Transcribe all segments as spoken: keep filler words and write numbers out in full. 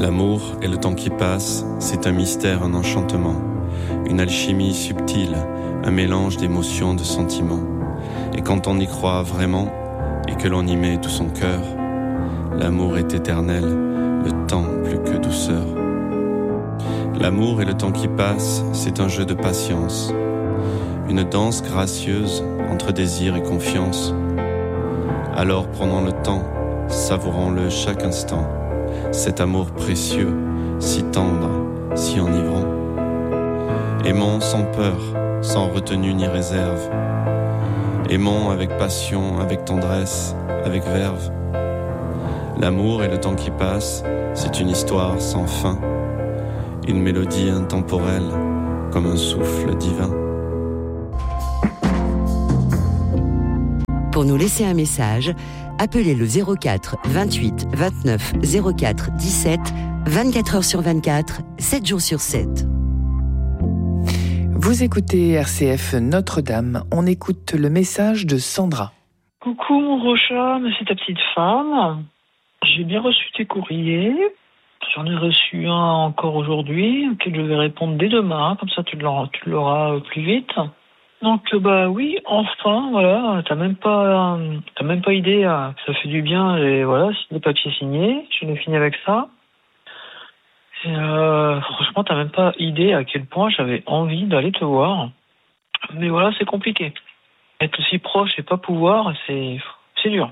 L'amour et le temps qui passe, c'est un mystère, un enchantement, une alchimie subtile, un mélange d'émotions, de sentiments. Et quand on y croit vraiment, et que l'on y met tout son cœur, l'amour est éternel, le temps plus que douceur. L'amour et le temps qui passe, c'est un jeu de patience, une danse gracieuse entre désir et confiance. Alors prenons le temps, savourons-le chaque instant, cet amour précieux, si tendre, si enivrant. Aimons sans peur, sans retenue ni réserve. Aimons avec passion, avec tendresse, avec verve. L'amour et le temps qui passe, c'est une histoire sans fin, une mélodie intemporelle, comme un souffle divin. Pour nous laisser un message, appelez le zéro quatre vingt-huit vingt-neuf zéro quatre dix-sept, vingt-quatre heures sur vingt-quatre, sept jours sur sept. Vous écoutez R C F Notre-Dame, on écoute le message de Sandra. Coucou mon Rocha, c'est ta petite femme. J'ai bien reçu tes courriers. J'en ai reçu un encore aujourd'hui, auquel je vais répondre dès demain, comme ça tu l'auras, tu l'auras plus vite. Donc bah oui, enfin voilà, t'as même pas, t'as même pas idée, ça fait du bien. Et voilà, les papiers signés, je l'ai fini avec ça. Et euh, franchement, t'as même pas idée à quel point j'avais envie d'aller te voir. Mais voilà, c'est compliqué. Être aussi proche et pas pouvoir, c'est, c'est dur.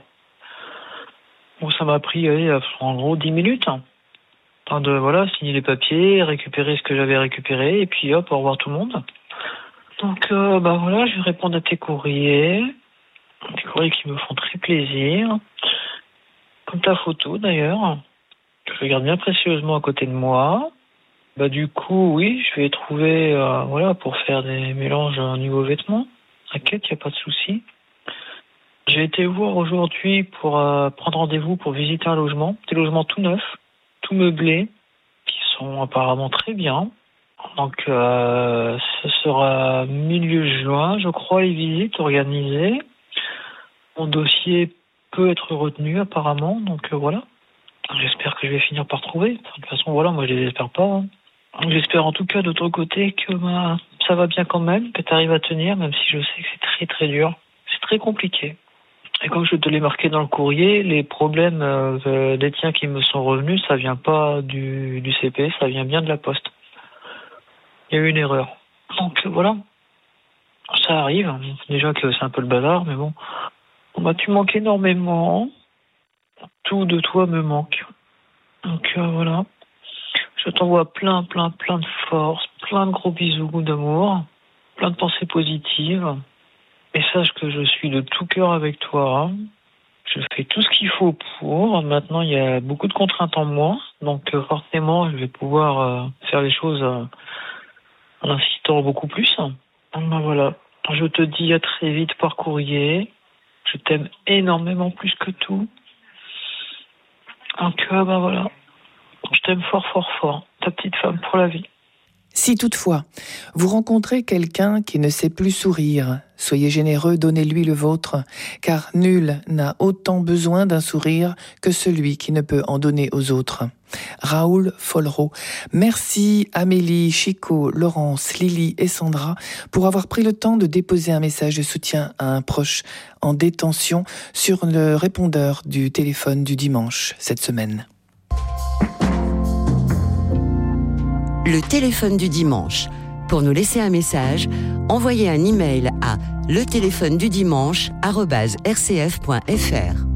Bon, ça m'a pris, allez, en gros, dix minutes. Enfin de voilà, signer les papiers, récupérer ce que j'avais récupéré, et puis hop, au revoir tout le monde. Donc, euh, bah voilà, je vais répondre à tes courriers. Des courriers qui me font très plaisir. Comme ta photo, d'ailleurs. Je garde bien précieusement à côté de moi. Bah du coup, oui, je vais trouver, euh, voilà, pour faire des mélanges au niveau vêtements. T'inquiète, y a pas de souci. J'ai été voir aujourd'hui pour euh, prendre rendez-vous pour visiter un logement. Des logements tout neufs, tout meublés, qui sont apparemment très bien. Donc, euh, ce sera milieu juin, je crois, les visites organisées. Mon dossier peut être retenu apparemment, donc euh, voilà. J'espère que je vais finir par trouver. Enfin, de toute façon, voilà, moi je les espère pas. Hein. J'espère en tout cas de ton côté que bah, ça va bien quand même, que tu arrives à tenir, même si je sais que c'est très très dur. C'est très compliqué. Et comme je te l'ai marqué dans le courrier, les problèmes euh, des tiens qui me sont revenus, ça vient pas du, du C P, ça vient bien de la Poste. Il y a eu une erreur. Donc voilà, ça arrive. Déjà que c'est un peu le bazar, mais bon. Bon bah, tu manques énormément. Tout de toi me manque. Donc euh, voilà. Je t'envoie plein, plein, plein de force, plein de gros bisous d'amour, plein de pensées positives. Et sache que je suis de tout cœur avec toi. Je fais tout ce qu'il faut pour. Maintenant, il y a beaucoup de contraintes en moi. Donc euh, forcément, je vais pouvoir euh, faire les choses euh, en insistant beaucoup plus. Donc ben voilà. Je te dis à très vite par courrier. Je t'aime énormément plus que tout. Donc euh, ben voilà. Je t'aime fort, fort, fort. Ta petite femme pour la vie. Si toutefois, vous rencontrez quelqu'un qui ne sait plus sourire, soyez généreux, donnez-lui le vôtre, car nul n'a autant besoin d'un sourire que celui qui ne peut en donner aux autres. Raoul Follereau. Merci Amélie, Chico, Laurence, Lily et Sandra pour avoir pris le temps de déposer un message de soutien à un proche en détention sur le répondeur du téléphone du dimanche cette semaine. Le téléphone du dimanche. Pour nous laisser un message, envoyez un email à le téléphone du dimanche arobase r c f point f r.